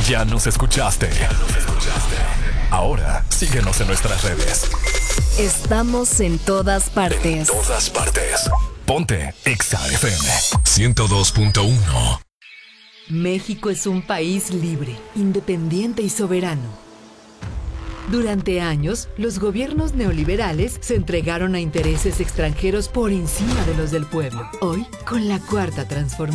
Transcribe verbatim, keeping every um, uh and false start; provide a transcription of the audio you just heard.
Ya nos escuchaste. Ya nos escuchaste. Ahora, síguenos en nuestras redes. Estamos en todas partes. En todas partes. Ponte Exa F M ciento dos punto uno. México es un país libre, independiente y soberano. Durante años, los gobiernos neoliberales se entregaron a intereses extranjeros por encima de los del pueblo. Hoy, con la cuarta transformación,